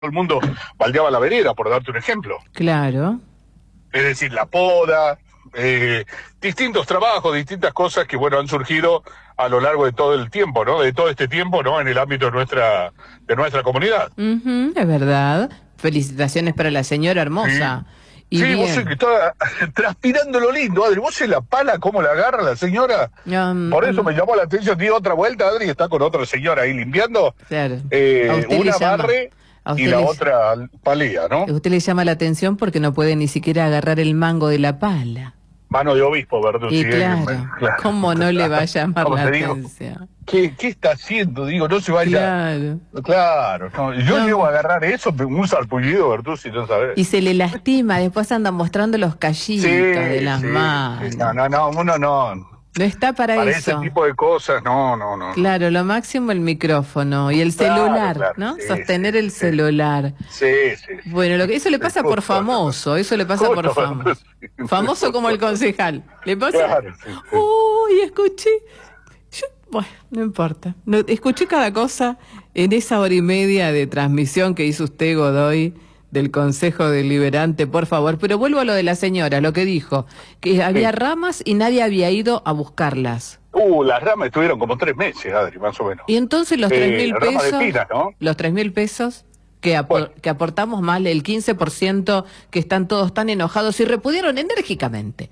el mundo baldeaba la vereda, por darte un ejemplo. Claro. Es decir, la poda, distintos trabajos, distintas cosas que, bueno, han surgido a lo largo de todo el tiempo, ¿no? De todo este tiempo, ¿no? En el ámbito de nuestra comunidad. Es verdad. Felicitaciones para la señora hermosa. Y sí, bien. vos sé que está transpirando lo lindo, Adri. ¿Vos sé la pala cómo la agarra la señora? Por eso me llamó la atención. Di otra vuelta, Adri, está con otra señora ahí limpiando. Claro. Una barre y la otra palea, ¿no? A usted le llama la atención porque no puede ni siquiera agarrar el mango de la pala. Mano de obispo, ¿verdad? Y claro, ¿cómo no le va a llamar la atención? ¿Qué está haciendo? Digo, no se vaya. Claro. No. Yo llego a agarrar eso, un sarpullido, ¿verdad? Si no sabes. Y se le lastima, después anda mostrando los callitos de las manos. Uno no. No está para eso. Ese tipo de cosas, no. Claro, lo máximo el micrófono y el celular, ¿no? Sí, sostener el celular. Sí. Bueno, eso le pasa por famoso, Famoso como el concejal. ¿Le pasa? Claro, Uy, escuché. Bueno, no importa. Escuché cada cosa en esa hora y media de transmisión que hizo usted, Godoy, del Consejo Deliberante, por favor. Pero vuelvo a lo de la señora, lo que dijo, que había ramas y nadie había ido a buscarlas. Las ramas estuvieron como 3 meses, Adri, más o menos. Y entonces los 3.000 pesos, de pina, ¿no? Los 3.000 pesos que aportamos mal, el 15% que están todos tan enojados y repudiaron enérgicamente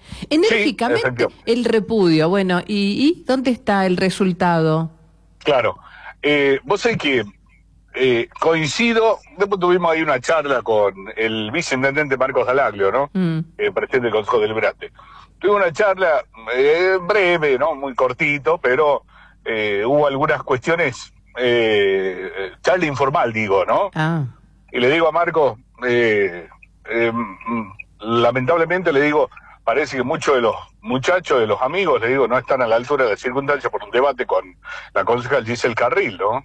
el repudio. Bueno, ¿y dónde está el resultado? Claro, vos sabés que coincido, después tuvimos ahí una charla con el viceintendente Marcos Dalaglio, ¿no? Presidente del Consejo Deliberante. Tuvimos una charla breve, ¿no? Muy cortito, pero hubo algunas cuestiones, charla informal, digo, ¿no? Y le digo a Marcos, lamentablemente le digo, parece que muchos de los muchachos, de los amigos, le digo, no están a la altura de las circunstancias por un debate con la concejal Giselle Carril, ¿no?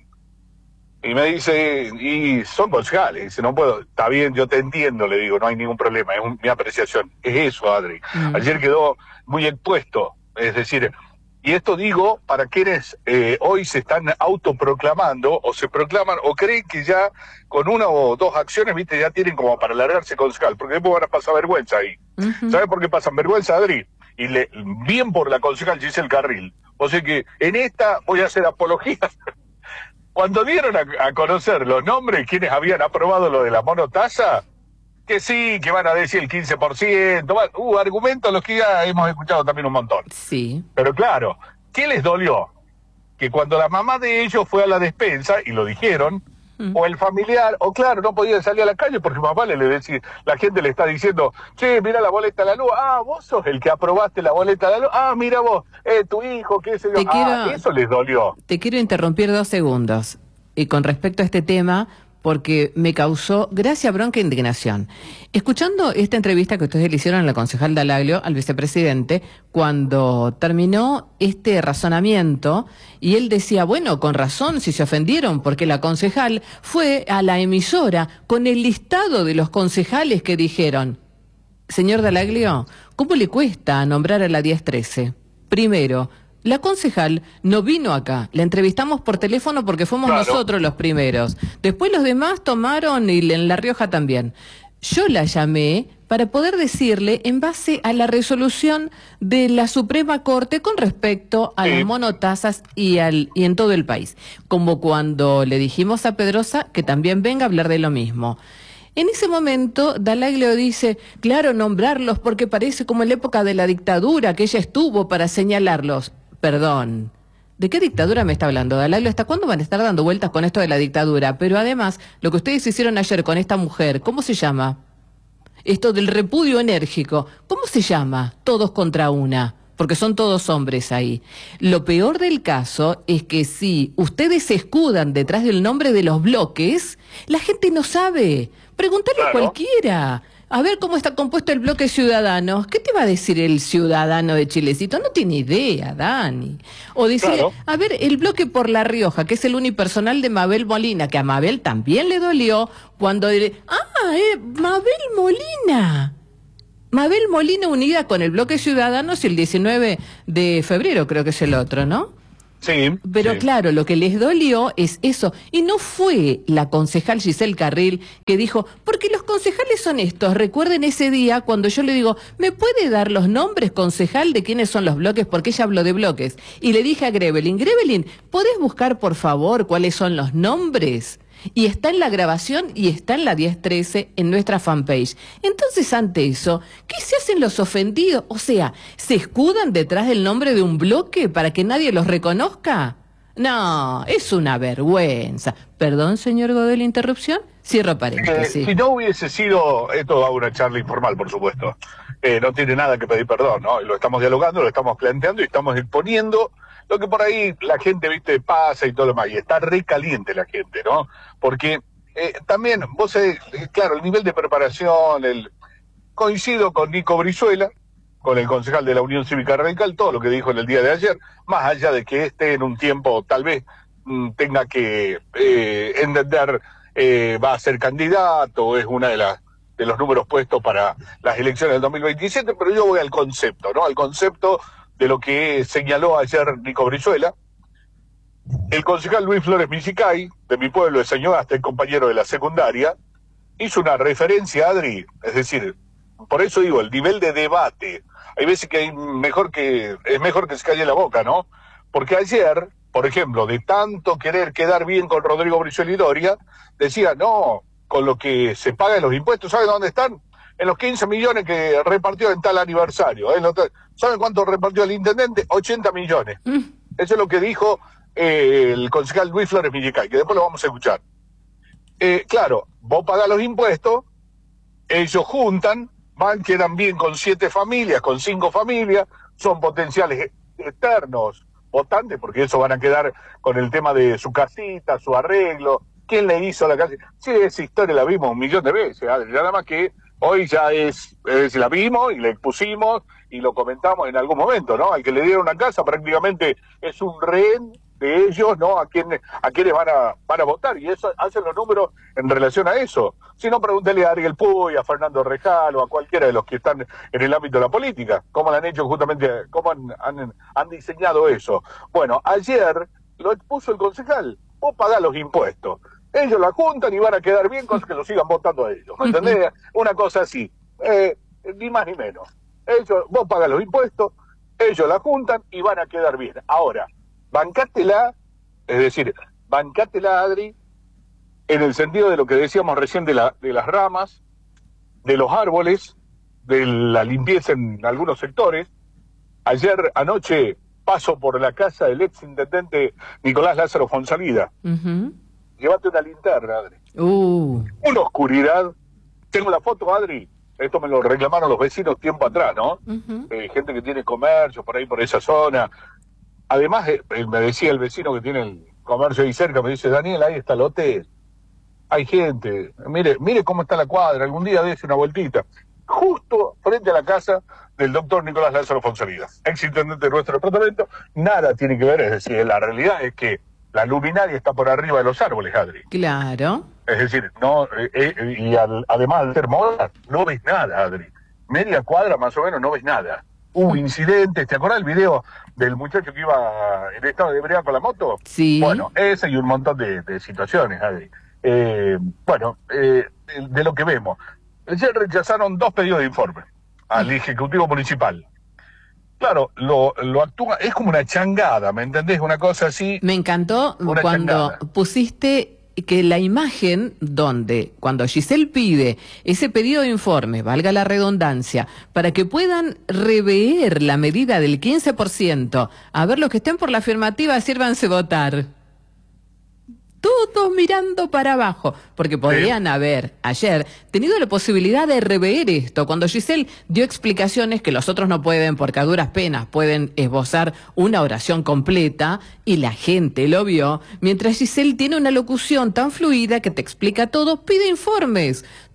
Y me dice, y son concejales, dice, no puedo, está bien, yo te entiendo, le digo, no hay ningún problema, es mi apreciación. Es eso, Adri. Ayer quedó muy expuesto, es decir, y esto digo para quienes hoy se están autoproclamando, o se proclaman, o creen que ya con una o dos acciones, viste, ya tienen como para largarse concejal, porque después van a pasar vergüenza ahí. ¿Sabes por qué pasan vergüenza, Adri? Y bien por la concejal Giselle Carril. O sea que en esta voy a hacer apología. Cuando dieron a conocer los nombres, quienes habían aprobado lo de la monotasa, que sí, que van a decir el 15%, argumentos los que ya hemos escuchado también un montón. Sí. Pero claro, ¿qué les dolió? Que cuando la mamá de ellos fue a la despensa, y lo dijeron, o el familiar, o claro, no podían salir a la calle porque mamá le decía, la gente le está diciendo, che, mira la boleta de la luz, vos sos el que aprobaste la boleta de la luz, mira vos, tu hijo, qué sé yo, eso les dolió. Te quiero interrumpir 2 segundos, y con respecto a este tema, porque me causó gracia, bronca e indignación. Escuchando esta entrevista que ustedes le hicieron a la concejal Dalaglio, al vicepresidente, cuando terminó este razonamiento, y él decía, bueno, con razón, si se ofendieron, porque la concejal fue a la emisora con el listado de los concejales que dijeron, señor Dalaglio, ¿cómo le cuesta nombrar a la 1013? Primero, la concejal no vino acá, la entrevistamos por teléfono porque fuimos nosotros los primeros. Después los demás tomaron y en La Rioja también. Yo la llamé para poder decirle en base a la resolución de la Suprema Corte con respecto a las monotasas y en todo el país. Como cuando le dijimos a Pedrosa que también venga a hablar de lo mismo. En ese momento, Dalaglio dice, claro, nombrarlos porque parece como en la época de la dictadura que ella estuvo para señalarlos. Perdón, ¿de qué dictadura me está hablando, Dalaglio? ¿Hasta cuándo van a estar dando vueltas con esto de la dictadura? Pero además, lo que ustedes hicieron ayer con esta mujer, ¿cómo se llama? Esto del repudio enérgico, ¿cómo se llama? Todos contra una, porque son todos hombres ahí. Lo peor del caso es que si ustedes se escudan detrás del nombre de los bloques, la gente no sabe. Pregúntale a cualquiera. A ver cómo está compuesto el bloque Ciudadanos. ¿Qué te va a decir el ciudadano de Chilecito? No tiene idea, Dani. O decir, a ver, el bloque por La Rioja, que es el unipersonal de Mabel Molina, que a Mabel también le dolió cuando... Mabel Molina. Mabel Molina unida con el bloque Ciudadanos el 19 de febrero, creo que es el otro, ¿no? Sí, Pero sí. claro, lo que les dolió es eso. Y no fue la concejal Giselle Carril que dijo, porque los concejales son estos. Recuerden ese día cuando yo le digo, ¿me puede dar los nombres, concejal, de quiénes son los bloques? Porque ella habló de bloques. Y le dije a Grevelin, ¿podés buscar por favor cuáles son los nombres? Y está en la grabación y está en la 1013 en nuestra fanpage. Entonces, ante eso, ¿qué se hacen los ofendidos? O sea, ¿se escudan detrás del nombre de un bloque para que nadie los reconozca? No, es una vergüenza. Perdón, señor Godoy, la interrupción. Cierro paréntesis. Si no hubiese sido, esto va a una charla informal, por supuesto, no tiene nada que pedir perdón, ¿no? Lo estamos dialogando, lo estamos planteando y estamos exponiendo lo que por ahí la gente, viste, pasa y todo lo demás. Y está re caliente la gente, ¿no? Porque también, vos sabés, claro, el nivel de preparación, coincido con Nico Brizuela, con el concejal de la Unión Cívica Radical, todo lo que dijo en el día de ayer, más allá de que esté en un tiempo, tal vez tenga que entender, va a ser candidato, es una de los números puestos para las elecciones del 2027, pero yo voy al concepto, ¿no? Al concepto de lo que señaló ayer Nico Brizuela. El concejal Luis Flores Micicay, de mi pueblo de Sañogasta, el compañero de la secundaria, hizo una referencia, Adri, es decir, por eso digo, el nivel de debate, hay veces que es mejor que se calle la boca, ¿no? Porque ayer, por ejemplo, de tanto querer quedar bien con Rodrigo Brizuela y Doria, decía, no, con lo que se paga en los impuestos, ¿saben dónde están? En los 15 millones que repartió en tal aniversario. ¿Saben cuánto repartió el intendente? 80 millones. Eso es lo que dijo el concejal Luis Flores Micicay, que después lo vamos a escuchar. Claro, vos pagás los impuestos, ellos juntan, quedan bien con 7 familias, con 5 familias, son potenciales externos votantes, porque eso van a quedar con el tema de su casita, su arreglo, quién le hizo la casa. Sí, esa historia la vimos 1.000.000 de veces, nada más que hoy ya la vimos y la expusimos y lo comentamos en algún momento, ¿no? Al que le dieron una casa prácticamente es un rehén de ellos, ¿no? A quienes van a votar, y eso hacen los números en relación a eso. Si no, pregúntale a Ariel Puy, a Fernando Rejal o a cualquiera de los que están en el ámbito de la política, cómo lo han hecho justamente, cómo han diseñado eso. Bueno, ayer lo expuso el concejal, vos pagás los impuestos, ellos la juntan y van a quedar bien con que lo sigan votando a ellos, ¿me entendés? Una cosa así, ni más ni menos. Vos pagás los impuestos, ellos la juntan y van a quedar bien. Ahora, bancátela, es decir, bancátela, Adri, en el sentido de lo que decíamos recién de las ramas, de los árboles, de la limpieza en algunos sectores. Anoche paso por la casa del ex intendente Nicolás Lázaro Fonsalida. Llévate una linterna, Adri. Una oscuridad. Tengo la foto, Adri. Esto me lo reclamaron los vecinos tiempo atrás, ¿no? Gente que tiene comercio por ahí, por esa zona. Además, me decía el vecino que tiene el comercio ahí cerca, me dice, Daniel, ahí está el hotel. Hay gente. Mire cómo está la cuadra. Algún día dése una vueltita. Justo frente a la casa del doctor Nicolás Lázaro Fonsalida, ex intendente de nuestro departamento. Nada tiene que ver, es decir, la realidad es que la luminaria está por arriba de los árboles, Adri. Claro. Es decir, no, además de ser moda, no ves nada, Adri. Media cuadra más o menos no ves nada. Hubo incidentes, ¿te acordás del video del muchacho que iba en estado de ebriedad con la moto? Sí. Bueno, ese y un montón de situaciones, Adri. De lo que vemos. Ayer rechazaron 2 pedidos de informe al Ejecutivo Municipal. Claro, lo actúa, es como una changada, ¿me entendés? Una cosa así. Me encantó cuando changada. Pusiste que la imagen donde, cuando Giselle pide ese pedido de informe, valga la redundancia, para que puedan rever la medida del 15%, a ver los que estén por la afirmativa, sírvanse votar. Todos mirando para abajo, porque podrían haber ayer tenido la posibilidad de rever esto, cuando Giselle dio explicaciones que los otros no pueden, porque a duras penas pueden esbozar una oración completa, y la gente lo vio, mientras Giselle tiene una locución tan fluida que te explica todo, pide informes.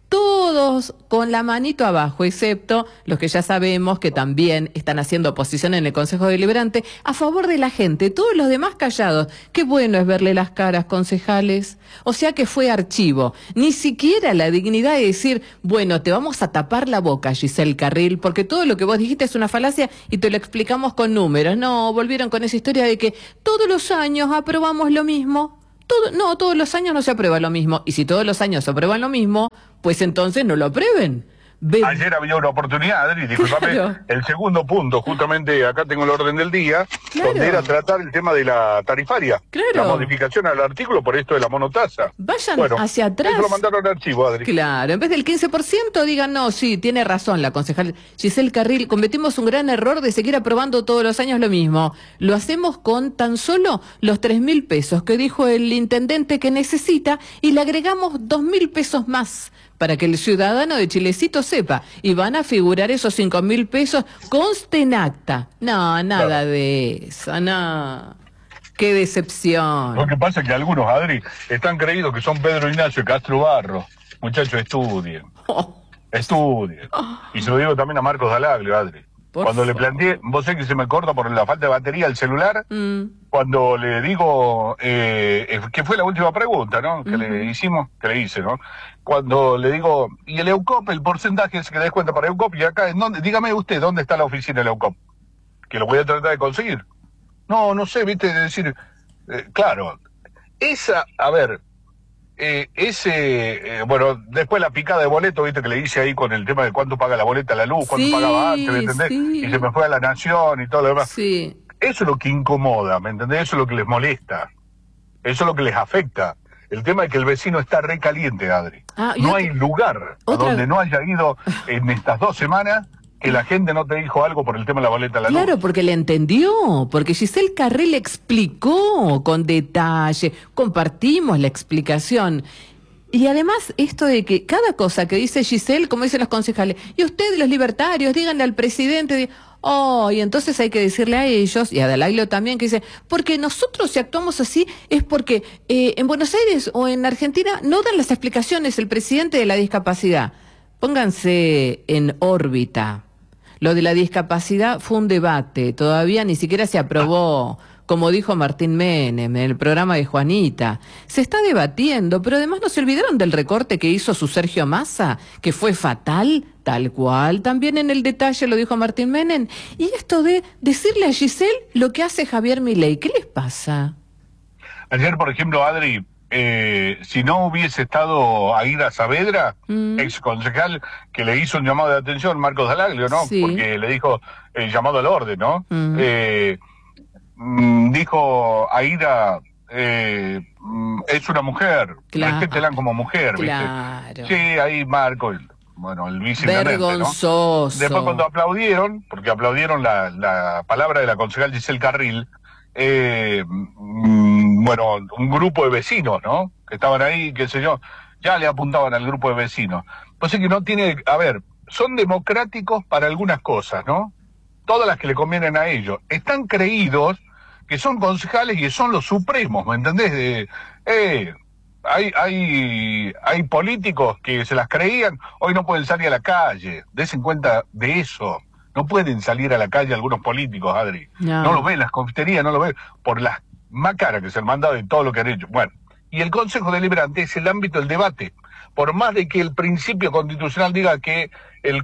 todos con la manito abajo, excepto los que ya sabemos que también están haciendo oposición en el Consejo Deliberante a favor de la gente, todos los demás callados. Qué bueno es verle las caras, concejales. O sea que fue archivo. Ni siquiera la dignidad de decir, bueno, te vamos a tapar la boca, Giselle Carril, porque todo lo que vos dijiste es una falacia y te lo explicamos con números. No, volvieron con esa historia de que todos los años aprobamos lo mismo. No, todos los años no se aprueba lo mismo. Y si todos los años se aprueban lo mismo, pues entonces no lo aprueben. Ayer había una oportunidad, Adri, disculpame, claro. El segundo punto, justamente acá tengo el orden del día, claro, donde era tratar el tema de la tarifaria, claro, la modificación al artículo por esto de la monotasa. Vayan hacia atrás. Eso lo mandaron al archivo, Adri. Claro, en vez del 15% digan, no, sí, tiene razón la concejal Giselle Carril, cometimos un gran error de seguir aprobando todos los años lo mismo. Lo hacemos con tan solo los 3.000 pesos que dijo el intendente que necesita y le agregamos 2.000 pesos más para que el ciudadano de Chilecito sepa, y van a figurar esos 5.000 pesos, conste en acta. No, nada, claro, de eso, no. Qué decepción. Lo que pasa es que algunos, Adri, están creídos que son Pedro Ignacio Castro Barro. Muchachos, estudien. Estudien. Y se lo digo también a Marcos Dalaglio, Adri. Cuando le planteé, vos sé que se me corta por la falta de batería del celular, cuando le digo, que fue la última pregunta, ¿no? Que le hicimos, que le hice, ¿no? Cuando le digo, y el EUCOP, el porcentaje es que le des cuenta para EUCOP, y acá, dígame usted, ¿dónde está la oficina del EUCOP? Que lo voy a tratar de conseguir. No sé, viste, es decir, claro, esa, a ver, bueno, después la picada de boleto, viste, que le hice ahí con el tema de cuánto paga la boleta la luz, cuánto pagaba antes, ¿me entendés? Sí. Y se me fue a La Nación y todo lo demás. Sí. Eso es lo que incomoda, ¿me entendés? Eso es lo que les molesta. Eso es lo que les afecta. El tema es que el vecino está recaliente, Adri. No hay lugar a donde no haya ido en estas 2 semanas que la gente no te dijo algo por el tema de la boleta a la luz. Claro, porque le entendió, porque Giselle Carril explicó con detalle, compartimos la explicación. Y además esto de que cada cosa que dice Giselle, como dicen los concejales, y ustedes los libertarios, díganle al presidente, y entonces hay que decirle a ellos, y a Dalaglio también, que dice, porque nosotros si actuamos así es porque en Buenos Aires o en Argentina no dan las explicaciones el presidente de la discapacidad. Pónganse en órbita. Lo de la discapacidad fue un debate, todavía ni siquiera se aprobó, como dijo Martín Menem en el programa de Juanita. Se está debatiendo, pero además no se olvidaron del recorte que hizo su Sergio Massa, que fue fatal, tal cual, también en el detalle lo dijo Martín Menem. Y esto de decirle a Giselle lo que hace Javier Milei, ¿qué les pasa? Ayer, por ejemplo, Adri, si no hubiese estado Aida Saavedra, ex concejal, que le hizo un llamado de atención, Marcos Dalaglio, ¿no? Sí. Porque le dijo llamado al orden, ¿no? Dijo Aida, es una mujer, respétela como mujer, ¿viste? Sí, ahí Marco, bueno, el viceintendente, vergonzoso, ¿no? Después cuando aplaudieron, porque aplaudieron la palabra de la concejal Giselle Carril, bueno, un grupo de vecinos, ¿no? Que estaban ahí, qué sé yo, ya le apuntaban al grupo de vecinos. Pues es que no tiene, a ver, son democráticos para algunas cosas, ¿no? Todas las que le convienen a ellos. Están creídos que son concejales y son los supremos, ¿me entendés? Hay políticos que se las creían, hoy no pueden salir a la calle, desen cuenta de eso. No pueden salir a la calle algunos políticos, Adri. No lo ven, las confiterías no lo ven, por las macaras que se han mandado y todo lo que han hecho. Bueno, y el Consejo Deliberante es el ámbito del debate. Por más de que el principio constitucional diga que el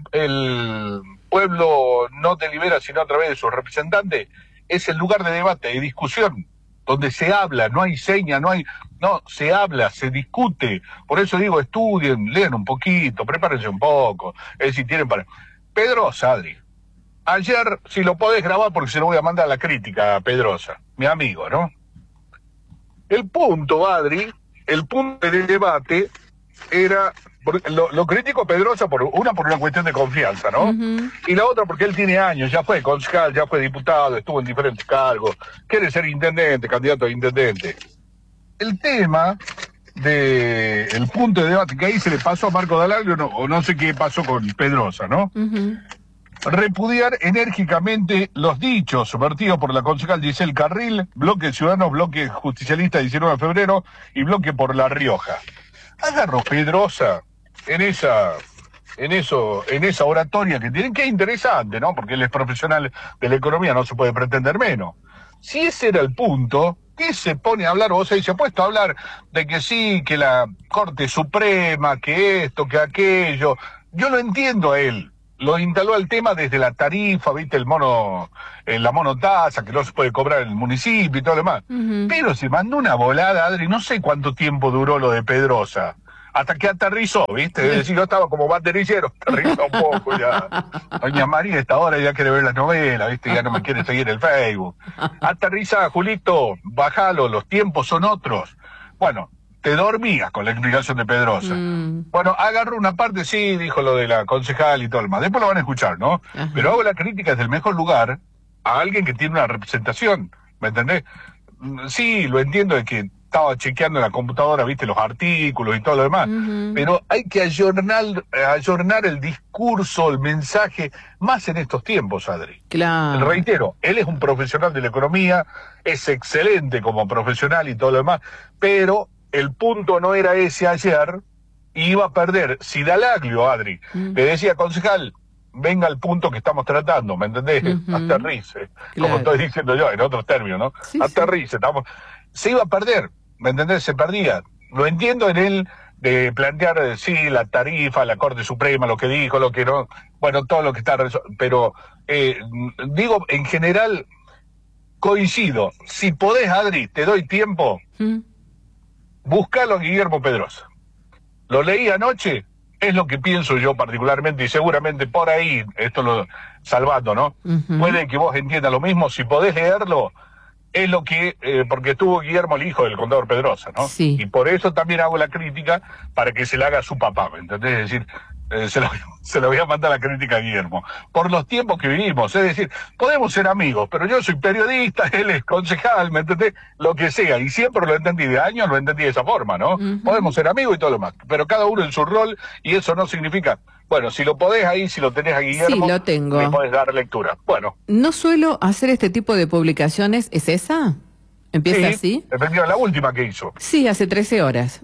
pueblo no delibera sino a través de sus representantes, es el lugar de debate y discusión, donde se habla, no hay seña, no, se habla, se discute. Por eso digo, estudien, lean un poquito, prepárense un poco, es decir, tienen para... Pedrosa, Adri, ayer, si lo podés grabar porque se lo voy a mandar a la crítica a Pedrosa, mi amigo, ¿no? El punto, Adri, el punto de debate era, lo critico a Pedrosa por una cuestión de confianza, ¿no? Y la otra porque él tiene años, ya fue concejal, ya fue diputado, estuvo en diferentes cargos, quiere ser intendente, candidato a intendente. El tema el punto de debate que ahí se le pasó a Marco Dalaglio, o no sé qué pasó con Pedrosa, ¿no? Repudiar enérgicamente los dichos vertidos por la concejal Giselle Carril, Bloque Ciudadanos, Bloque Justicialista 19 de febrero y Bloque por La Rioja. Agarró Pedrosa en esa oratoria que tienen, que es interesante, ¿no? Porque él es profesional de la economía, no se puede pretender menos. Si ese era el punto, ¿qué se pone a hablar? O sea, se ha puesto a hablar de que sí, que la Corte Suprema, que esto, que aquello. Yo lo entiendo a él. Lo instaló el tema desde la tarifa, viste, la monotasa, que no se puede cobrar en el municipio y todo lo demás. Pero se mandó una volada, Adri, no sé cuánto tiempo duró lo de Pedrosa. Hasta que aterrizó, ¿viste? Es decir, yo estaba como banderillero, aterrizó un poco ya. Doña María, esta hora ya quiere ver las novelas, ¿viste? Ya no me quiere seguir en el Facebook. Aterriza, Julito, bájalo, los tiempos son otros. Bueno, te dormías con la explicación de Pedrosa. Bueno, agarró una parte, sí, dijo lo de la concejal y todo lo demás. Después lo van a escuchar, ¿no? Ajá. Pero hago la crítica desde el mejor lugar a alguien que tiene una representación, ¿me entendés? Sí, lo entiendo de que estaba chequeando en la computadora, viste, los artículos y todo lo demás, pero hay que ayornar el discurso, el mensaje, más en estos tiempos, Adri. Claro. Reitero, él es un profesional de la economía, es excelente como profesional y todo lo demás, pero el punto no era ese ayer, y iba a perder. Si Dalaglio, Adri, le decía, concejal, venga al punto que estamos tratando, ¿me entendés? Aterrice, Claro. como estoy diciendo yo, en otros términos, ¿no? Sí, Aterrice, se iba a perder, ¿me entendés? Se perdía. Lo entiendo en él de plantear, sí, la tarifa, la Corte Suprema, lo que dijo, lo que no, bueno, todo lo que está, pero digo, en general, coincido. Si podés, Adri, te doy tiempo, búscalo a Guillermo Pedrosa. Lo leí anoche, es lo que pienso yo particularmente, y seguramente por ahí, esto lo salvando, ¿no? Puede que vos entiendas lo mismo, si podés leerlo, es lo que, porque tuvo Guillermo, el hijo del contador Pedrosa, ¿no? Sí. Y por eso también hago la crítica, para que se la haga a su papá, ¿me entendés? Es decir, se lo voy a mandar la crítica a Guillermo. Por los tiempos que vivimos, es decir, podemos ser amigos, pero yo soy periodista, él es concejal, ¿me entendés? Lo que sea, y siempre lo entendí, de años lo entendí de esa forma, ¿no? Podemos ser amigos y todo lo más, pero cada uno en su rol, y eso no significa, bueno, si lo podés ahí, si lo tenés a Guillermo, Sí, lo tengo. le podés dar lectura. Bueno. No suelo hacer este tipo de publicaciones, ¿es esa? ¿Empieza Sí, así? efectivamente, la última que hizo. Sí, hace 13 horas.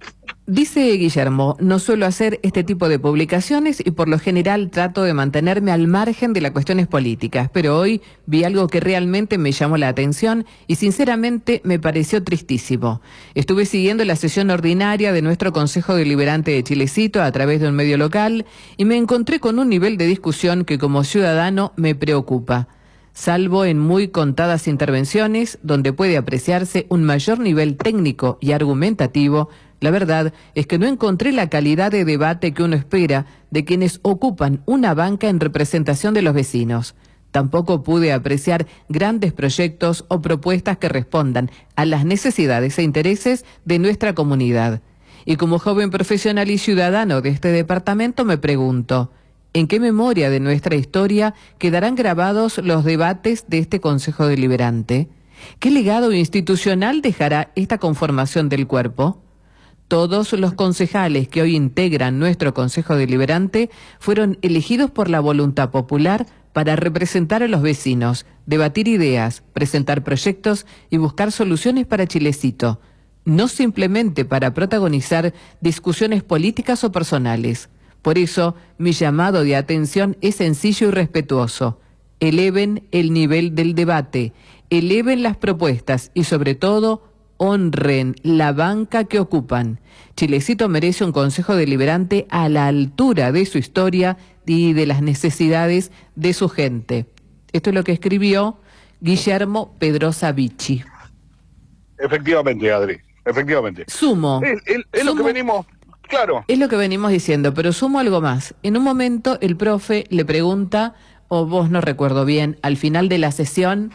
Dice Guillermo, no suelo hacer este tipo de publicaciones y por lo general trato de mantenerme al margen de las cuestiones políticas, pero hoy vi algo que realmente me llamó la atención y sinceramente me pareció tristísimo. Estuve siguiendo la sesión ordinaria de nuestro Consejo Deliberante de Chilecito a través de un medio local y me encontré con un nivel de discusión que como ciudadano me preocupa. Salvo en muy contadas intervenciones donde puede apreciarse un mayor nivel técnico y argumentativo, la verdad es que no encontré la calidad de debate que uno espera de quienes ocupan una banca en representación de los vecinos. Tampoco pude apreciar grandes proyectos o propuestas que respondan a las necesidades e intereses de nuestra comunidad. Y como joven profesional y ciudadano de este departamento me pregunto, ¿en qué memoria de nuestra historia quedarán grabados los debates de este Consejo Deliberante? ¿Qué legado institucional dejará esta conformación del cuerpo? Todos los concejales que hoy integran nuestro Consejo Deliberante fueron elegidos por la voluntad popular para representar a los vecinos, debatir ideas, presentar proyectos y buscar soluciones para Chilecito, no simplemente para protagonizar discusiones políticas o personales. Por eso, mi llamado de atención es sencillo y respetuoso. Eleven el nivel del debate, eleven las propuestas y, sobre todo, honren la banca que ocupan. Chilecito merece un Consejo Deliberante a la altura de su historia y de las necesidades de su gente. Esto es lo que escribió Guillermo Pedrosa Vicci. Efectivamente, Adri, efectivamente. Sumo. Es lo que venimos, claro. Es lo que venimos diciendo, pero sumo algo más. En un momento el profe le pregunta, o vos no recuerdo bien, al final de la sesión,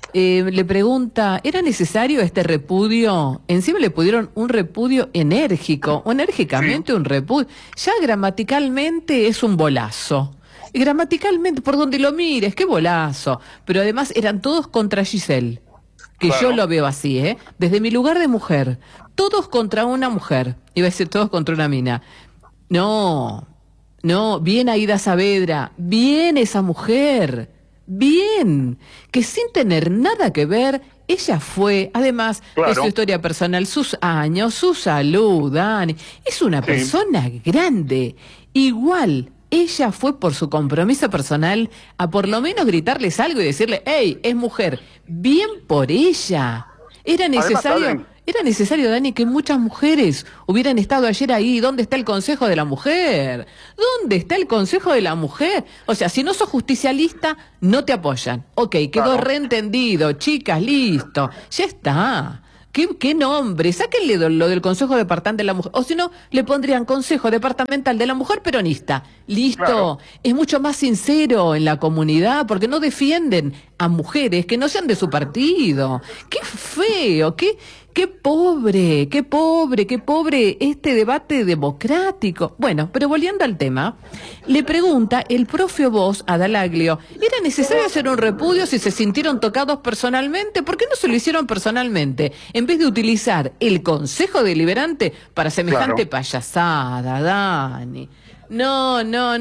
le pregunta, ¿era necesario este repudio? Encima le pudieron un repudio enérgico, o enérgicamente un repudio. Ya gramaticalmente es un bolazo. Y gramaticalmente, por donde lo mires, qué bolazo. Pero además eran todos contra Giselle. Que Claro. yo lo veo así, desde mi lugar de mujer. Todos contra una mujer. Iba a decir todos contra una mina. No, bien Aida Saavedra, bien esa mujer. bien, que sin tener nada que ver, ella fue, además de su historia personal, sus años, su salud, Dani, es una persona grande, igual. Ella fue por su compromiso personal a por lo menos gritarles algo y decirle, hey, es mujer, bien por ella. Era necesario, Dani, que muchas mujeres hubieran estado ayer ahí. ¿Dónde está el Consejo de la Mujer? ¿Dónde está el Consejo de la Mujer? O sea, si no sos justicialista, no te apoyan. Ok, quedó reentendido, chicas, listo, ya está. ¿Qué nombre? Sáquenle lo del Consejo Departamental de la Mujer. O si no, le pondrían Consejo Departamental de la Mujer Peronista. Listo. Claro. Es mucho más sincero en la comunidad porque no defienden a mujeres que no sean de su partido. ¡Qué feo! ¡Qué pobre! ¡Qué pobre! ¡Qué pobre este debate democrático! Bueno, pero volviendo al tema, le pregunta el propio voz a Dallaglio, ¿era necesario hacer un repudio si se sintieron tocados personalmente? ¿Por qué no se lo hicieron personalmente? En vez de utilizar el Consejo Deliberante para semejante payasada, Dani. No.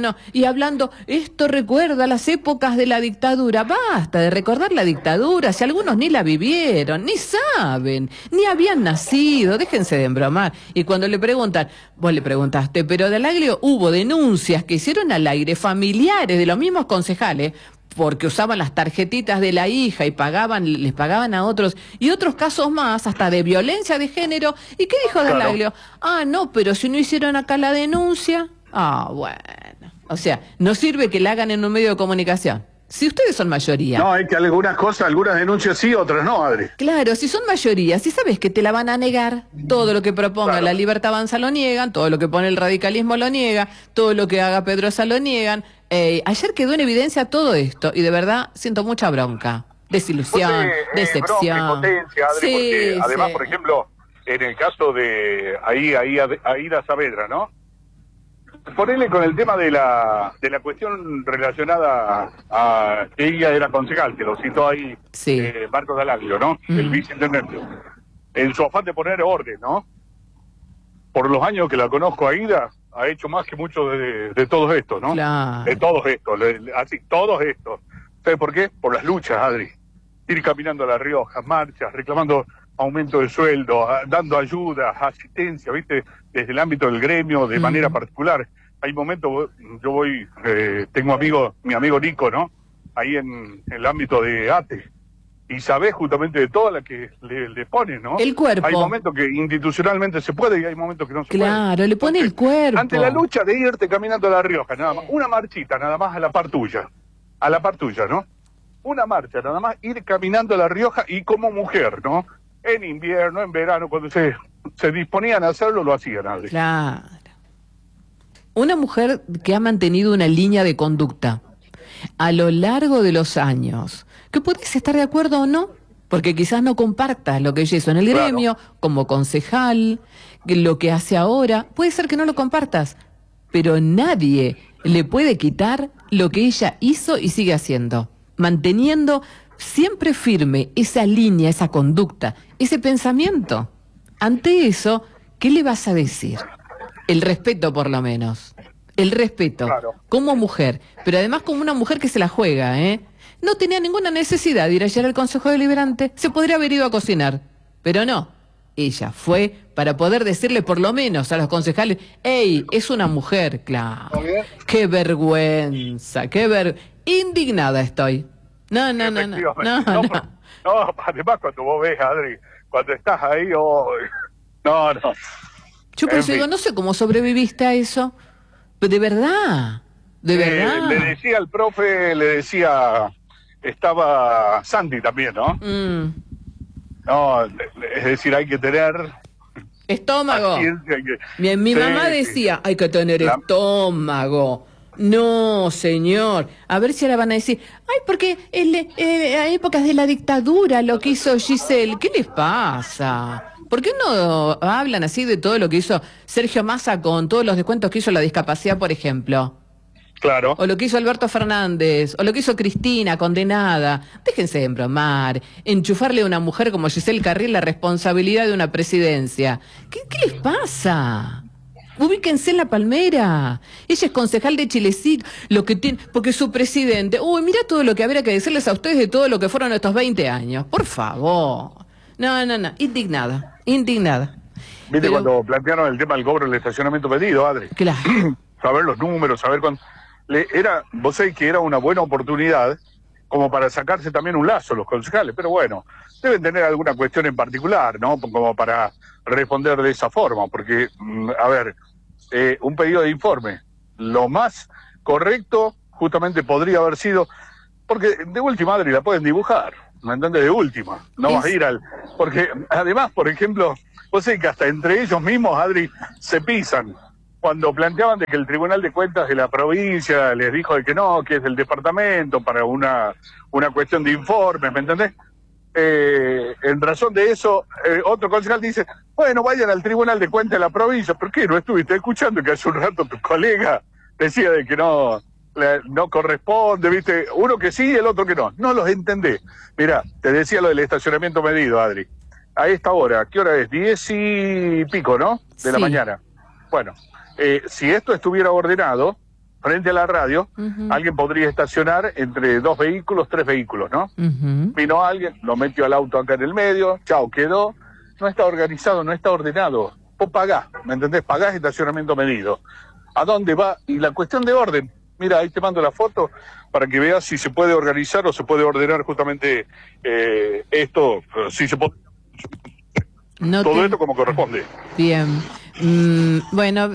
Y hablando, esto recuerda las épocas de la dictadura. Basta de recordar la dictadura, si algunos ni la vivieron, ni saben, ni habían nacido. Déjense de embromar. Y cuando le preguntan, vos le preguntaste, pero Dallaglio, hubo denuncias que hicieron al aire familiares de los mismos concejales porque usaban las tarjetitas de la hija y les pagaban a otros, y otros casos más, hasta de violencia de género. ¿Y qué dijo Dallaglio? No, pero si no hicieron acá la denuncia. Bueno. O sea, no sirve que la hagan en un medio de comunicación. Si ustedes son mayoría. No, hay que algunas cosas, algunas denuncias sí, otras no, Adri. Claro, si son mayoría, si sabes que te la van a negar, todo lo que proponga la Libertad Avanza lo niegan, todo lo que pone el radicalismo lo niega, todo lo que haga Pedrosa lo niegan. Ayer quedó en evidencia todo esto y de verdad siento mucha bronca, desilusión, decepción. Bronca, impotencia, Adri, porque además, por ejemplo, en el caso de Aida Saavedra, ¿no? Ponele con el tema de la cuestión relacionada a que ella era concejal, que lo citó ahí Marcos Dallaglio, ¿no? El viceintendente. En su afán de poner orden, ¿no? Por los años que la conozco a Aida, ha hecho más que muchos de todos estos, ¿no? Claro. De todos estos, así, todos estos. ¿Sabes por qué? Por las luchas, Adri. Ir caminando a La Rioja, marchas, reclamando aumento de sueldo, dando ayuda, asistencia, ¿viste? Desde el ámbito del gremio, de manera particular. Hay momentos, yo voy, tengo mi amigo Nico, ¿no? Ahí en el ámbito de ATE. Y sabés justamente de toda la que le pone, ¿no? El cuerpo. Hay momentos que institucionalmente se puede y hay momentos que no se puede. Claro, le pone el cuerpo. Ante la lucha de irte caminando a La Rioja, nada más, una marchita nada más a la par tuya, ¿no? Una marcha nada más, ir caminando a La Rioja y como mujer, ¿no? En invierno, en verano, cuando se disponían a hacerlo, lo hacían, Adri. Claro. Una mujer que ha mantenido una línea de conducta a lo largo de los años, que podés estar de acuerdo o no, porque quizás no compartas lo que ella hizo en el gremio, como concejal, lo que hace ahora, puede ser que no lo compartas, pero nadie le puede quitar lo que ella hizo y sigue haciendo, manteniendo siempre firme esa línea, esa conducta, ese pensamiento. Ante eso, ¿qué le vas a decir? El respeto, por lo menos. El respeto, como mujer, pero además como una mujer que se la juega, ¿eh? No tenía ninguna necesidad de ir ayer al Consejo Deliberante, se podría haber ido a cocinar, pero no. Ella fue para poder decirle por lo menos a los concejales, ¡ey, es una mujer! Claro. ¡Qué vergüenza! Indignada estoy. No. Además, cuando vos ves, Adri, cuando estás ahí, no. Yo por eso digo, no sé cómo sobreviviste a eso, pero de verdad. Le decía al profe, estaba Sandy también, ¿no? No, es decir, hay que tener estómago. Mi mamá decía, hay que tener estómago. No, señor. A ver si ahora van a decir, porque a épocas de la dictadura lo que hizo Giselle, ¿qué les pasa? ¿Por qué no hablan así de todo lo que hizo Sergio Massa con todos los descuentos que hizo la discapacidad, por ejemplo? Claro. O lo que hizo Alberto Fernández, o lo que hizo Cristina, condenada. Déjense de embromar, enchufarle a una mujer como Giselle Carril la responsabilidad de una presidencia. ¿Qué les pasa? Ubíquense en La Palmera. Ella es concejal de Chilecito, lo que tiene, porque su presidente, uy, mira todo lo que habría que decirles a ustedes de todo lo que fueron estos 20 años. Por favor. No, indignada. Viste, Pero, cuando plantearon el tema del cobro del estacionamiento pedido, Adri. claro. Saber los números, saber cuándo. Vos sabés que era una buena oportunidad como para sacarse también un lazo los concejales, pero bueno, deben tener alguna cuestión en particular, ¿no? Como para responder de esa forma, porque, a ver, un pedido de informe, lo más correcto justamente podría haber sido, porque de última, Adri, la pueden dibujar, ¿me entendés? De última, no vas a ir al... Porque además, por ejemplo, vos sabés que hasta entre ellos mismos, Adri, se pisan. Cuando planteaban de que el Tribunal de Cuentas de la provincia les dijo de que no, que es del departamento para una cuestión de informes, ¿me entendés? En razón de eso, otro concejal dice, bueno, vayan al Tribunal de Cuentas de la provincia. ¿Por qué no estuviste escuchando que hace un rato tu colega decía de que no corresponde, viste? Uno que sí y el otro que no. No los entendés. Mirá, te decía lo del estacionamiento medido, Adri. A esta hora, ¿qué hora es? 10 y pico, ¿no? De la mañana. Bueno, si esto estuviera ordenado, frente a la radio, alguien podría estacionar entre 2 vehículos, 3 vehículos, ¿no? Vino alguien, lo metió al auto acá en el medio, chao, quedó. No está organizado, no está ordenado. Vos pagás, ¿me entendés? Pagás estacionamiento medido. ¿A dónde va? Y la cuestión de orden. Mira, ahí te mando la foto para que veas si se puede organizar o se puede ordenar justamente esto, si se puede... Todo esto como corresponde. Bien. Bueno,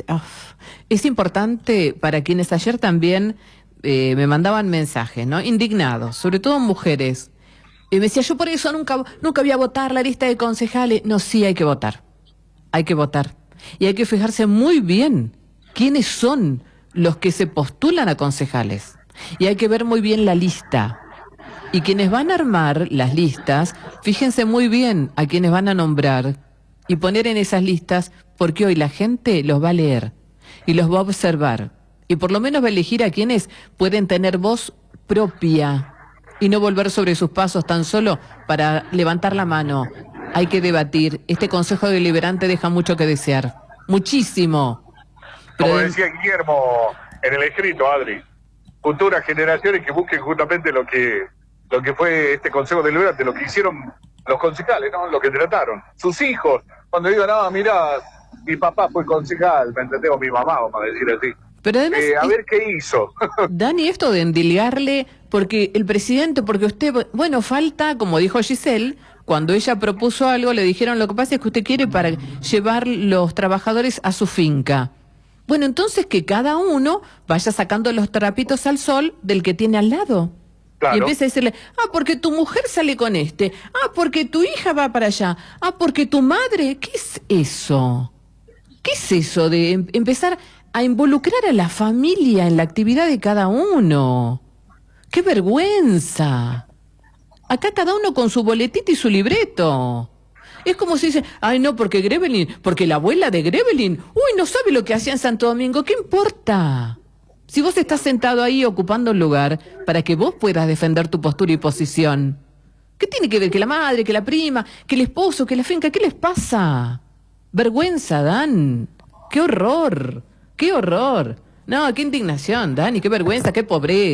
es importante para quienes ayer también me mandaban mensajes, ¿no? Indignados, sobre todo mujeres. Y me decía, yo por eso nunca voy a votar la lista de concejales. No, sí, hay que votar. Hay que votar. Y hay que fijarse muy bien quiénes son los que se postulan a concejales. Y hay que ver muy bien la lista. Y quienes van a armar las listas, fíjense muy bien a quienes van a nombrar y poner en esas listas, porque hoy la gente los va a leer y los va a observar. Y por lo menos va a elegir a quienes pueden tener voz propia y no volver sobre sus pasos tan solo para levantar la mano. Hay que debatir. Este Consejo Deliberante deja mucho que desear. Muchísimo. Pero como decía Guillermo en el escrito, Adri, futuras generaciones que busquen justamente lo que fue este Consejo Deliberante, lo que hicieron los concejales, ¿no? Lo que trataron. Sus hijos, cuando digan, no, mira, mi papá fue concejal, ¿me entendés? O mi mamá, vamos a decir así. Pero además, a ver qué hizo. Dani, esto de endilgarle, porque el presidente, porque usted, bueno, falta, como dijo Giselle, cuando ella propuso algo, le dijeron, lo que pasa es que usted quiere para llevar los trabajadores a su finca. Bueno, entonces que cada uno vaya sacando los trapitos al sol del que tiene al lado. Claro. Y empieza a decirle, porque tu mujer sale con este, porque tu hija va para allá, porque tu madre, ¿qué es eso? ¿Qué es eso de empezar a involucrar a la familia en la actividad de cada uno? ¡Qué vergüenza! Acá cada uno con su boletito y su libreto. Es como si dice, ay no, porque Grevelin, porque la abuela de Grevelin, no sabe lo que hacía en Santo Domingo, ¿qué importa? Si vos estás sentado ahí ocupando un lugar para que vos puedas defender tu postura y posición, ¿qué tiene que ver que la madre, que la prima, que el esposo, que la finca? ¿Qué les pasa? Vergüenza, Dan. ¡Qué horror! ¡Qué horror! No, qué indignación, Dani, qué vergüenza, qué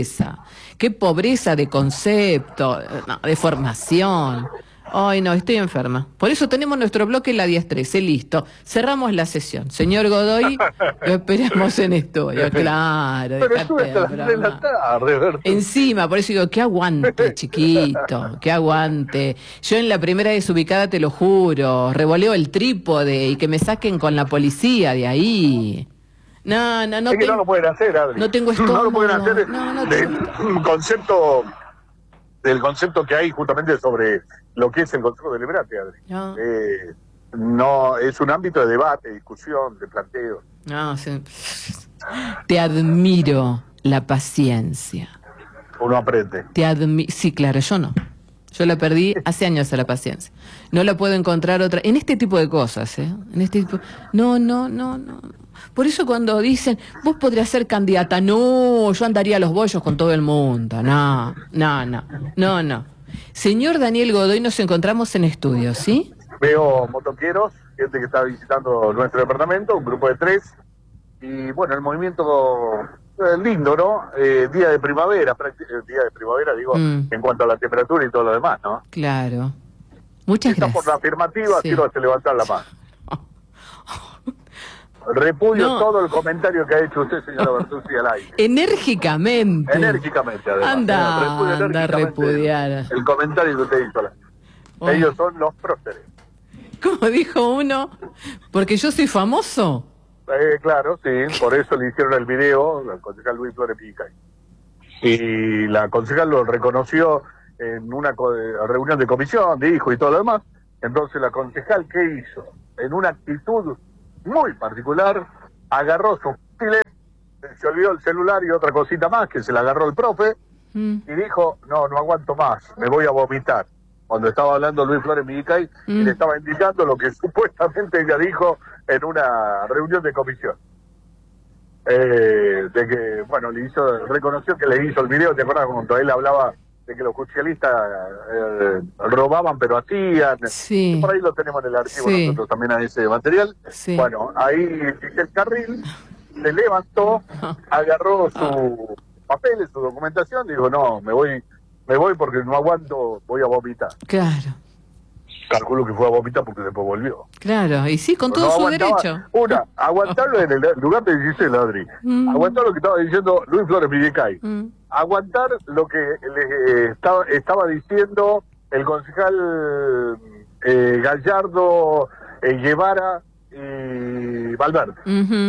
pobreza de concepto, de formación. Ay, no, estoy enferma. Por eso tenemos nuestro bloque la 10-13, listo. Cerramos la sesión. Señor Godoy, lo esperamos en estudio, claro. Pero estuve hasta las 3 de la tarde, ¿verdad? Encima, por eso digo, que aguante, chiquito, que aguante. Yo en la primera desubicada, te lo juro, revoleo el trípode y que me saquen con la policía de ahí. No. Es que no lo pueden hacer, Adri. No tengo estómago. No lo pueden hacer del concepto que hay justamente sobre lo que es el Consejo Deliberante, Adri. No. No, es un ámbito de debate, discusión, de planteo. No, sí. Te admiro la paciencia. Uno aprende. Sí, claro, yo no. Yo la perdí hace años a la paciencia. No la puedo encontrar otra. En este tipo de cosas, ¿eh? En este tipo. No. Por eso cuando dicen, vos podrías ser candidata. No, yo andaría a los bollos con todo el mundo. No. Señor Daniel Godoy, nos encontramos en estudio, ¿sí? Veo motoqueros gente que estaba visitando nuestro departamento, un grupo de 3, y bueno, el movimiento lindo, ¿no? Día de primavera, digo, en cuanto a la temperatura y todo lo demás, ¿no? Claro. Muchas gracias. Por la afirmativa, sí. Quiero levantar la mano. Repudio todo el comentario que ha hecho usted, señora Bertuzzi, al aire. Enérgicamente. Enérgicamente, además. Anda a repudiar. El comentario que usted hizo al aire. Ellos son los próceres. Como dijo uno, porque yo soy famoso. Claro, sí, por eso le hicieron el video al concejal Luis Flores Miguicay. Y la concejal lo reconoció en una reunión de comisión, dijo y todo lo demás. Entonces la concejal, ¿qué hizo? En una actitud muy particular, agarró sus fusiles, se olvidó el celular y otra cosita más, que se la agarró el profe, y dijo, no aguanto más, me voy a vomitar. Cuando estaba hablando Luis Flores Miguicay, y le estaba indicando lo que supuestamente ella dijo en una reunión de comisión. De que, bueno, reconoció que le hizo el video, ¿te acuerdas cuando él hablaba de que los justicialistas robaban pero hacían? Sí. Por ahí lo tenemos en el archivo nosotros también a ese material. Sí. Bueno, ahí el Carril se levantó, agarró sus papeles, su documentación, dijo, no, me voy porque no aguanto, voy a vomitar. Claro. Calculo que fue a vomitar porque después volvió. Claro, y sí, con todo su derecho. Aguantarlo en el lugar de Gisela Adri. Aguantar lo que estaba diciendo Luis Flores Miguicay. Aguantar lo que le estaba diciendo el concejal Gallardo, Guevara y Valverde.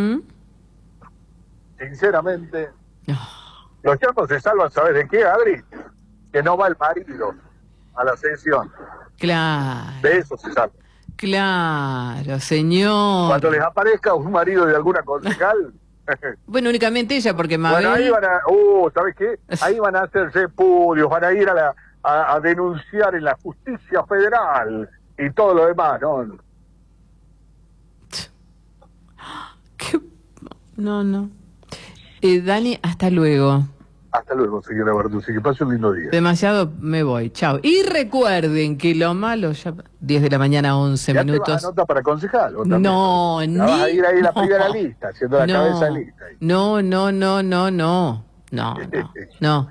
Sinceramente, los chapos se salvan, ¿sabes de qué, Adri? Que no va el marido a la sesión. Claro. De eso se salva. Claro, señor. Cuando les aparezca un marido de alguna concejal. Bueno, únicamente ella, porque Mabel... Bueno, ahí van a... ¿sabes qué? Ahí van a hacer repudios, van a ir a denunciar en la justicia federal y todo lo demás, ¿no? No. Dani, hasta luego. Hasta luego, señora Bertuzzi, que pase un lindo día. Demasiado me voy, chao. Y recuerden que lo malo ya... 10 de la mañana, 11 ¿Ya minutos. te vas a anotar para concejal? No, ni... vas a ir ahí a la primera lista, haciendo la cabeza de lista. Ahí. No.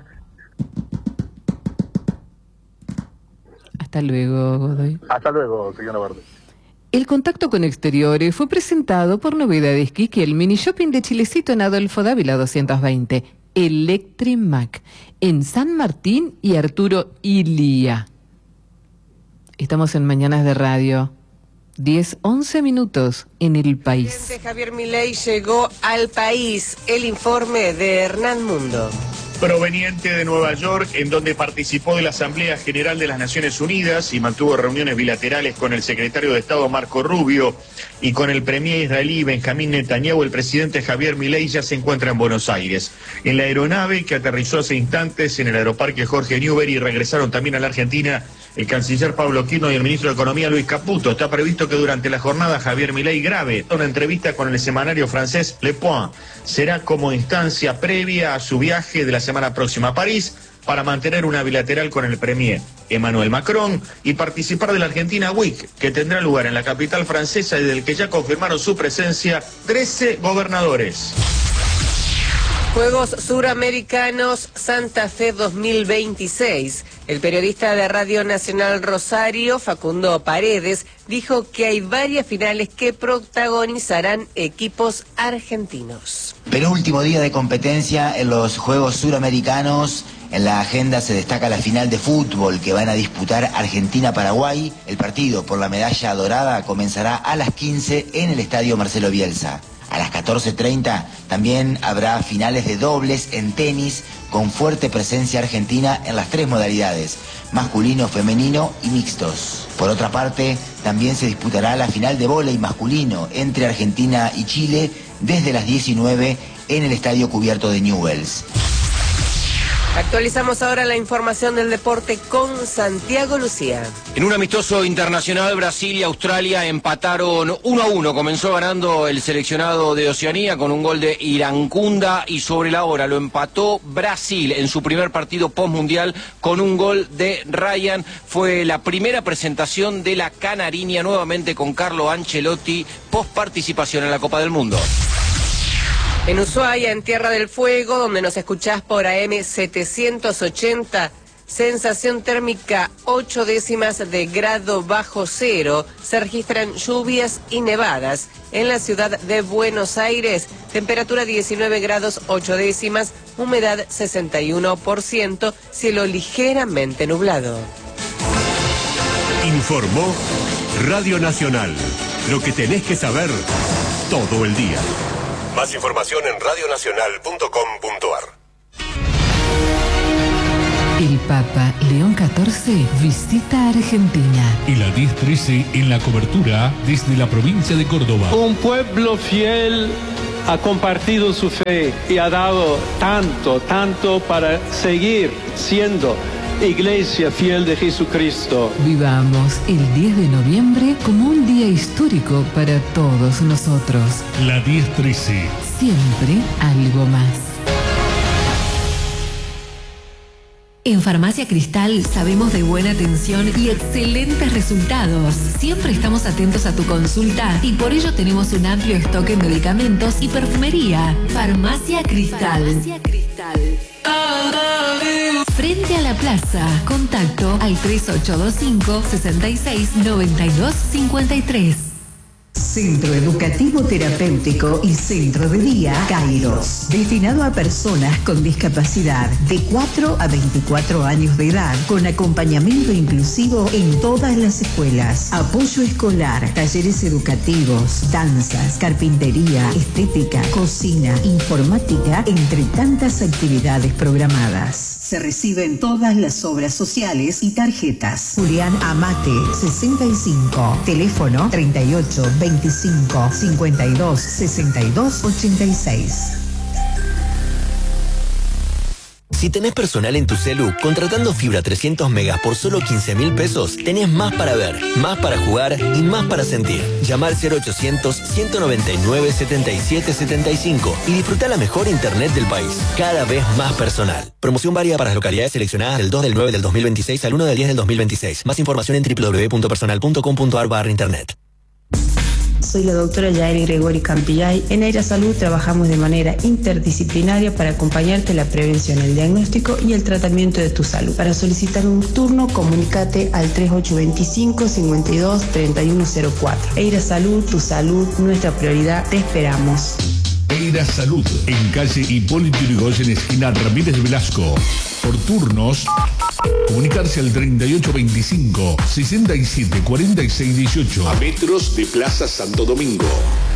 Hasta luego, Godoy. Hasta luego, señora Bertuzzi. El contacto con exteriores fue presentado por Novedades Kiki, el mini shopping de Chilecito en Adolfo Dávila 220. Electrimac, en San Martín y Arturo Ilía. Estamos en Mañanas de Radio, 10-11 minutos en El País. El presidente Javier Milei llegó al país. El informe de Hernán Mundo. Proveniente de Nueva York, en donde participó de la Asamblea General de las Naciones Unidas y mantuvo reuniones bilaterales con el secretario de Estado Marco Rubio y con el premier israelí Benjamín Netanyahu, el presidente Javier Milei ya se encuentra en Buenos Aires. En la aeronave que aterrizó hace instantes en el aeroparque Jorge Newbery, regresaron también a la Argentina el canciller Pablo Quino y el ministro de Economía Luis Caputo. Está previsto que durante la jornada Javier Milei grabe una entrevista con el semanario francés Le Point. Será como instancia previa a su viaje de la semana próxima a París para mantener una bilateral con el premier Emmanuel Macron y participar de la Argentina Week, que tendrá lugar en la capital francesa y del que ya confirmaron su presencia 13 gobernadores. Juegos Suramericanos Santa Fe 2026. El periodista de Radio Nacional Rosario, Facundo Paredes, dijo que hay varias finales que protagonizarán equipos argentinos. Penúltimo día de competencia en los Juegos Suramericanos. En la agenda se destaca la final de fútbol que van a disputar Argentina-Paraguay. El partido por la medalla dorada comenzará a las 15 en el Estadio Marcelo Bielsa. A las 14:30 también habrá finales de dobles en tenis con fuerte presencia argentina en las 3 modalidades, masculino, femenino y mixtos. Por otra parte, también se disputará la final de vóley masculino entre Argentina y Chile desde las 19 en el estadio cubierto de Newell's. Actualizamos ahora la información del deporte con Santiago Lucía. En un amistoso internacional, Brasil y Australia empataron 1-1. Comenzó ganando el seleccionado de Oceanía con un gol de Irancunda y sobre la hora lo empató Brasil en su primer partido postmundial con un gol de Ryan. Fue la primera presentación de la Canariña nuevamente con Carlo Ancelotti post participación en la Copa del Mundo. En Ushuaia, en Tierra del Fuego, donde nos escuchás por AM 780, sensación térmica 8 décimas de grado bajo cero, se registran lluvias y nevadas. En la ciudad de Buenos Aires, temperatura 19 grados 8 décimas, humedad 61%, cielo ligeramente nublado. Informó Radio Nacional, lo que tenés que saber todo el día. Más información en radionacional.com.ar. El Papa León XIV visita Argentina. Y la 10-13 en la cobertura desde la provincia de Córdoba. Un pueblo fiel ha compartido su fe y ha dado tanto para seguir siendo Iglesia fiel de Jesucristo. Vivamos el 10 de noviembre como un día histórico para todos nosotros. La 10-13. Siempre algo más. En Farmacia Cristal sabemos de buena atención y excelentes resultados. Siempre estamos atentos a tu consulta y por ello tenemos un amplio stock en medicamentos y perfumería. Farmacia Cristal. Farmacia Cristal. Frente a la plaza. Contacto al 3825-669253. Centro Educativo Terapéutico y Centro de Día Kairos, destinado a personas con discapacidad de 4 a 24 años de edad, con acompañamiento inclusivo en todas las escuelas, apoyo escolar, talleres educativos, danzas, carpintería, estética, cocina, informática, entre tantas actividades programadas. Se reciben todas las obras sociales y tarjetas. Julián Amate, 65, teléfono 38 25 52 62 86. Si tenés personal en tu celu, contratando fibra 300 megas por solo 15.000 pesos, tenés más para ver, más para jugar y más para sentir. Llama al 0800-199-7775 y disfruta la mejor internet del país, cada vez más personal. Promoción válida para las localidades seleccionadas del 2 del 9 del 2026 al 1 del 10 del 2026. Más información en www.personal.com.ar/internet. Soy la doctora Yaeli Gregori Campillay. En Eira Salud trabajamos de manera interdisciplinaria para acompañarte en la prevención, el diagnóstico y el tratamiento de tu salud. Para solicitar un turno, comunícate al 3825-523104. Eira Salud, tu salud, nuestra prioridad. Te esperamos. Eira Salud, en calle Hipólito Yrigoyen, esquina Ramírez Velasco. Por turnos, comunicarse al 3825-674618, a metros de Plaza Santo Domingo.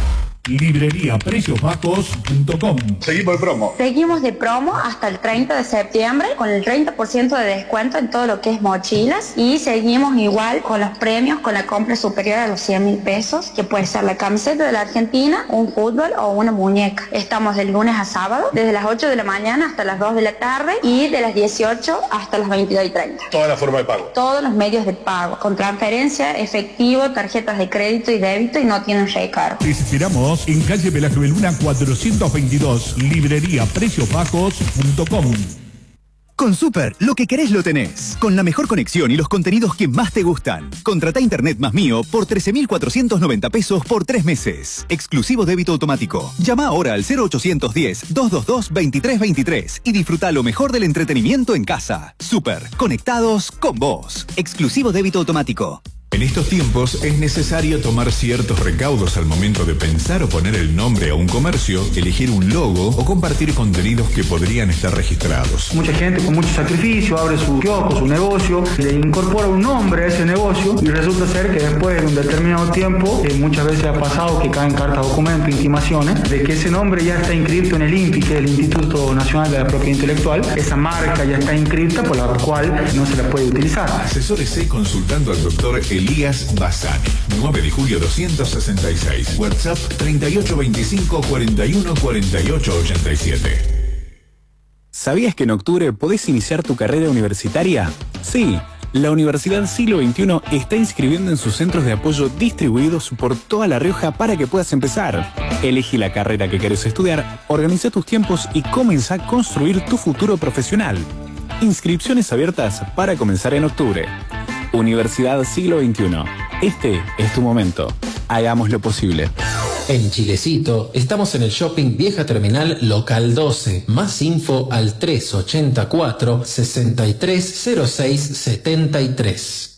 Libreriapreciosbajos.com. Seguimos de promo. Seguimos de promo hasta el 30 de septiembre con el 30% de descuento en todo lo que es mochilas, y seguimos igual con los premios con la compra superior a los 100.000 pesos, que puede ser la camiseta de la Argentina, un fútbol o una muñeca. Estamos de lunes a sábado desde las 8 de la mañana hasta las 2 de la tarde y de las 18 hasta las 22:30. Toda la forma de pago. Todos los medios de pago, con transferencia, efectivo, tarjetas de crédito y débito, y no tienen recargo. Te esperamos en calle Velázquez Beluna 422, libreriapreciosbajos.com. Con Super, lo que querés lo tenés. Con la mejor conexión y los contenidos que más te gustan. Contratá Internet más mío por 13.490 pesos por 3 meses. Exclusivo débito automático. Llama ahora al 0810-222-2323 y disfruta lo mejor del entretenimiento en casa. Super, conectados con vos. Exclusivo débito automático. En estos tiempos es necesario tomar ciertos recaudos al momento de pensar o poner el nombre a un comercio, elegir un logo o compartir contenidos que podrían estar registrados. Mucha gente con mucho sacrificio abre su kiosco, su negocio, le incorpora un nombre a ese negocio y resulta ser que después de un determinado tiempo, muchas veces ha pasado que caen cartas, documentos, intimaciones, de que ese nombre ya está inscrito en el INPI, que es el Instituto Nacional de la Propiedad Intelectual. Esa marca ya está inscrita, por la cual no se la puede utilizar. Asesórese consultando al doctor Elías Bassani, 9 de julio 266, WhatsApp 3825 41 48 87. ¿Sabías que en octubre podés iniciar tu carrera universitaria? Sí, la Universidad Siglo XXI está inscribiendo en sus centros de apoyo distribuidos por toda La Rioja para que puedas empezar. Elegí la carrera que querés estudiar, organiza tus tiempos y comenzá a construir tu futuro profesional. Inscripciones abiertas para comenzar en octubre. Universidad Siglo XXI. Este es tu momento. Hagámoslo posible. En Chilecito, estamos en el Shopping Vieja Terminal Local 12. Más info al 384-630673.